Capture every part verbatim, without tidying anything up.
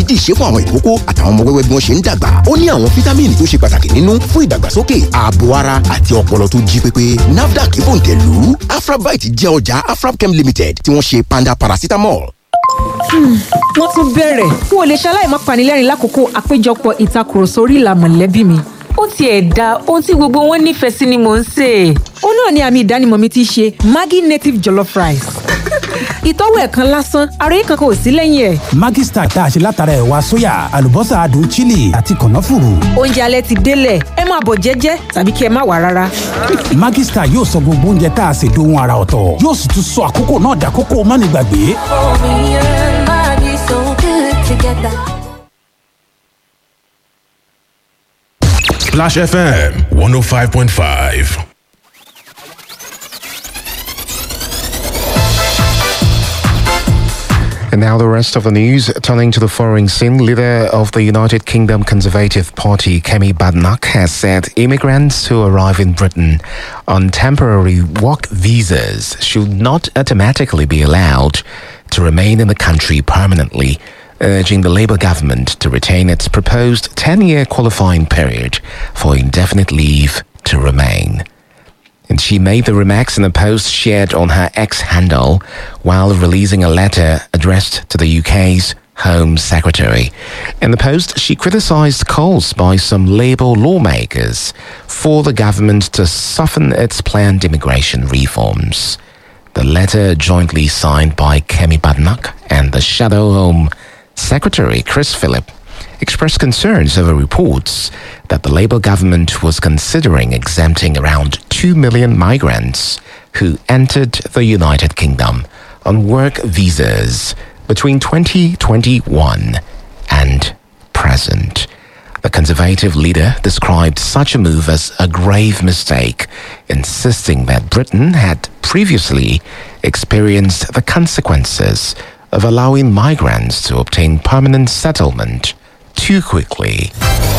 dídì ṣe fún àwọn ìkókó àtàwọn ọmọ wẹ́wẹ́ bí wọ́n ṣe ń dàgbà. Ó ní àwọn fítámìnì tó ṣe pàtàkì nínú fún ìdàgbàsókè ààbò ara àti ọpọlọ tó jí pépé. NAFDAC fòǹtẹ̀lù. Afrabite jẹ́ ọjà Afrabchem Limited tí wọ́n ṣe panda paracetamol. Wọ́n tún bẹ̀rẹ̀. N ò lè ṣaláì má panilẹ́rìn lákòókò àpéjọpọ̀ ìtakùrọ̀sọ orí ìlà mọ̀lẹ́bí mi. Ó tiẹ̀ da ohun tí gbogbo wọn nífẹ̀ẹ́ sí ni mò ń sè. Ó náà ni àmì ìdánimọ̀ mi ti ṣe Maggi native jollof rice. Ìtọ́wò ẹ̀kan lásán, àròyé kankan ò sí lẹ́yìn ẹ̀. Maggi Star tá a ṣe látara ẹ̀wà sóyà, àlùbọ́sà adùn chili àti kànáfùrù. Oúnjẹ alẹ́ ti délẹ̀, ẹ máa bọ̀ jẹ́jẹ́ tàbí kí ẹ má wá rárá. Maggi Star yóò sọ gbogbo oúnjẹ tá a ṣe dohun àrà ọ̀tọ̀. Yóò sì tún sọ àkókò náà dàkókò mánigbàgbé. Splash F M one oh five point five. And now the rest of the news. Turning to the foreign scene, leader of the United Kingdom Conservative Party, Kemi Badenoch, has said immigrants who arrive in Britain on temporary work visas should not automatically be allowed to remain in the country permanently, urging the Labour government to retain its proposed ten-year qualifying period for indefinite leave to remain. And she made the remarks in a post shared on her X handle while releasing a letter addressed to the U K's Home Secretary. In the post, she criticised calls by some Labour lawmakers for the government to soften its planned immigration reforms. The letter, jointly signed by Kemi Badenoch and the Shadow Home Secretary Chris Philip, expressed concerns over reports that the Labour government was considering exempting around two million migrants who entered the United Kingdom on work visas between twenty twenty-one and present. The Conservative leader described such a move as a grave mistake, insisting that Britain had previously experienced the consequences of allowing migrants to obtain permanent settlement too quickly.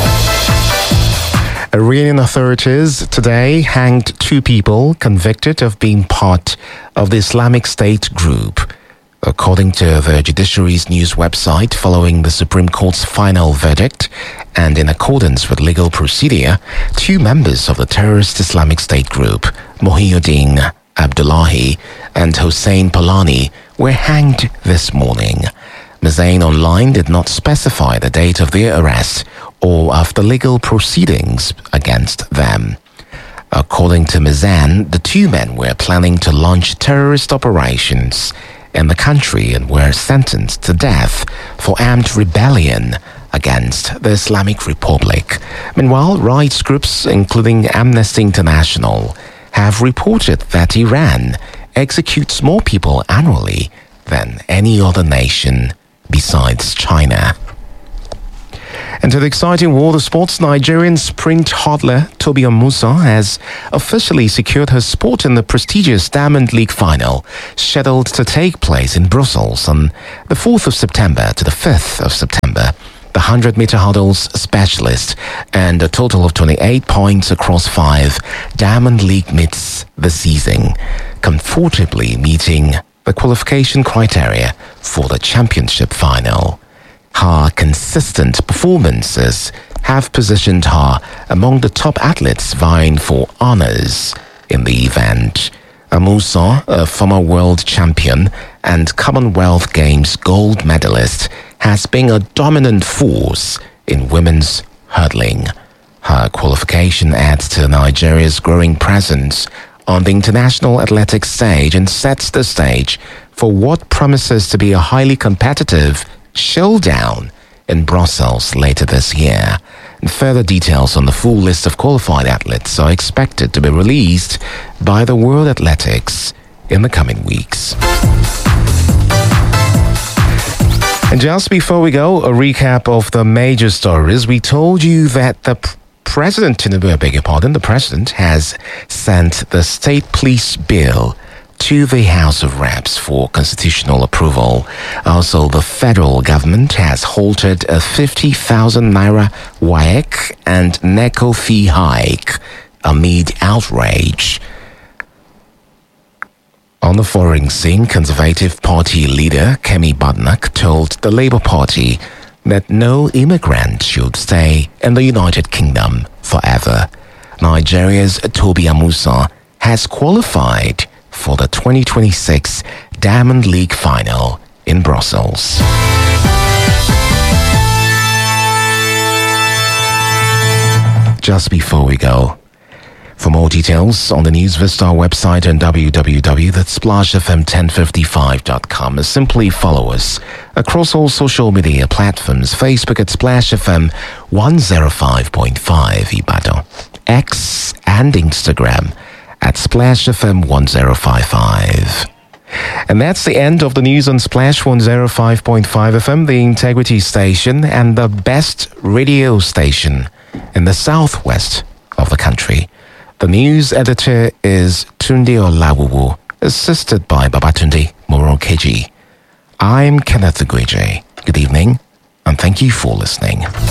Iranian authorities today hanged two people convicted of being part of the Islamic State group. According to the judiciary's news website, following the Supreme Court's final verdict and in accordance with legal procedure, two members of the terrorist Islamic State group, Mohiuddin Abdullahi and Hossein Polani, were hanged this morning. Mazain Online did not specify the date of their arrest or of the legal proceedings against them. According to Mazain, the two men were planning to launch terrorist operations in the country and were sentenced to death for armed rebellion against the Islamic Republic. Meanwhile, rights groups, including Amnesty International, have reported that Iran executes more people annually than any other nation besides China. And to the exciting world of sports, Nigerian sprint hurdler Tobias Musa has officially secured her spot in the prestigious Diamond League final, scheduled to take place in Brussels on the fourth of September to the fifth of September. The one hundred meter hurdles specialist earned a total of twenty-eight points across five Diamond League meets this season, comfortably meeting the qualification criteria for the championship final. Her consistent performances have positioned her among the top athletes vying for honors in the event. Amusa, a former world champion and Commonwealth Games gold medalist, has been a dominant force in women's hurdling. Her qualification adds to Nigeria's growing presence on the international athletics stage and sets the stage for what promises to be a highly competitive showdown in Brussels later this year. And further details on the full list of qualified athletes are expected to be released by the World Athletics in the coming weeks. And just before we go, a recap of the major stories. We told you that the pr- President Tinubu, I beg your pardon, the President has sent the State Police Bill to the House of Reps for constitutional approval. Also, the federal government has halted a fifty thousand naira W A E C and NECO fee hike amid outrage. On the foreign scene, Conservative Party leader Kemi Badenoch told the Labour Party that no immigrant should stay in the United Kingdom forever. Nigeria's Tobi Amusan has qualified for the twenty twenty-six Diamond League final in Brussels. Just before we go, for more details on the news, visit our website on w w w dot splash f m ten fifty-five dot com. Simply follow us across all social media platforms: Facebook at Splash F M one oh five point five Ibadan, X and Instagram at Splash F M one oh five point five. And that's the end of the news on Splash one oh five point five F M, the integrity station and the best radio station in the southwest of the country. The news editor is Tunde Olawuwu, assisted by Babatunde Morokeji. I'm Kenneth Igweje. Good evening, and thank you for listening.